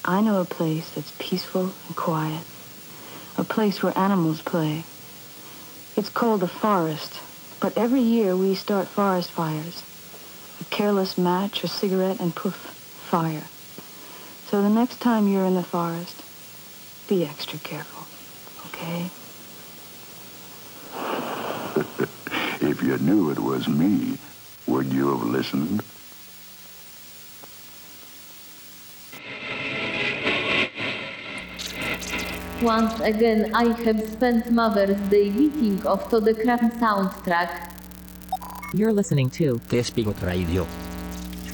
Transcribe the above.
I know a place that's peaceful and quiet. A place where animals play. It's called the forest, but every year we start forest fires. A careless match or cigarette and poof, fire. So the next time you're in the forest, be extra careful, okay? If you knew it was me, would you have listened? Once again I have spent Mother's Day beating off to the crap soundtrack. You're listening to Tespinut Radio.